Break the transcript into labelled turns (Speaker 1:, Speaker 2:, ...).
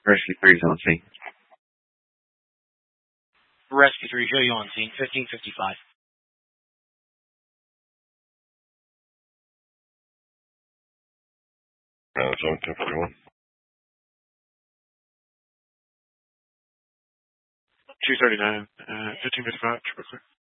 Speaker 1: Rescue 3 is on scene.
Speaker 2: Rescue 3, show you on scene, 1555.
Speaker 3: Zone 1041.
Speaker 4: 239, 1555, triple clear.